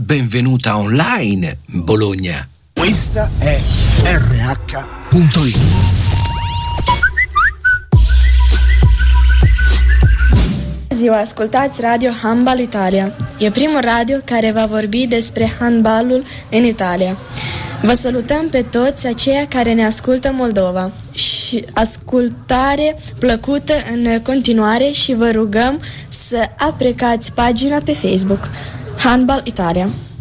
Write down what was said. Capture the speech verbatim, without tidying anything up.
benvenuta online, Bologna. Questa è R H punto it. Ziua, ascultați Radio Handbal Italia. E primul radio care va vorbi despre handbalul în Italia. Vă salutăm pe toți aceia care ne ascultă Moldova și ascultare plăcută în continuare și vă rugăm să aprecați pagina pe Facebook Handbal Italia.